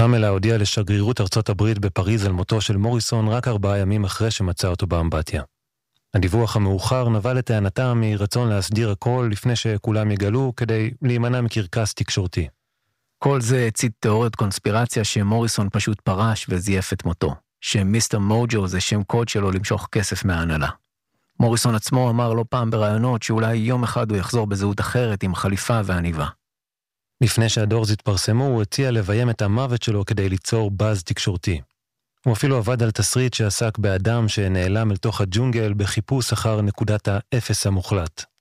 פמלה הודיעה לשגרירות ארצות הברית בפריז על מותו של מוריסון רק 4 ימים אחרי שמצא אותו באמבטיה. הדיווח המאוחר נבע לטענתה מרצון להסדיר הכל לפני שכולם יגלו כדי להימנע מקרקס תקשורתי. כל זה הציד תיאוריית קונספירציה שמוריסון פשוט פרש וזייף את מותו, שמיסטר מוג'ו זה שם קוד שלו למשוך כסף מההנהלה. מוריסון עצמו אמר לא פעם ברעיונות שאולי יום אחד הוא יחזור בזהות אחרת עם חליפה ועניבה. לפני שהדורס התפרסמו, הוא הציע לביים את המוות שלו כדי ליצור באז תקשורתי. הוא אפילו עבד על תסריט שעסק באדם שנעלם אל תוך הג'ונגל בחיפוש אחר נקודת האפס המוחלט.